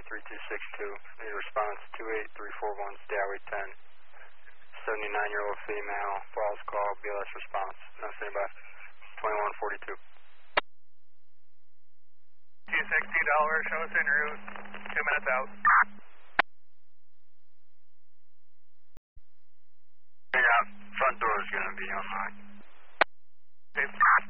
3262. Need a response 28341, Stowey 10. 79-year-old female, falls call, BLS response. No, standby. 2142. 260 Delaware, show us en route. 2 minutes out. Yeah, front door is going to be online. Okay.